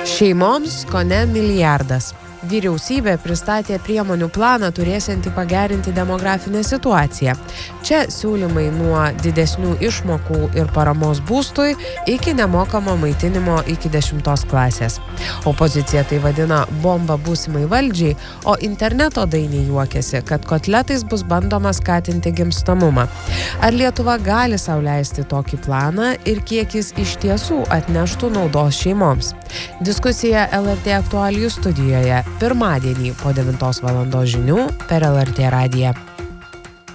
Šeimoms kone milijardas. Vyriausybė pristatė priemonių planą turėsiantį pagerinti demografinę situaciją. Čia siūlymai nuo didesnių išmokų ir paramos būstui iki nemokamo maitinimo iki 10 klasės. Opozicija tai vadina bomba būsimai valdžiai, o interneto dainiai juokiasi, kad kotletais bus bandoma skatinti gimstamumą. Ar Lietuva gali sau leisti tokį planą ir kiek jis iš tiesų atneštų naudos šeimoms? Diskusija LRT aktualijų studijoje pirmadienį po 9 val. Žinių per LRT radiją.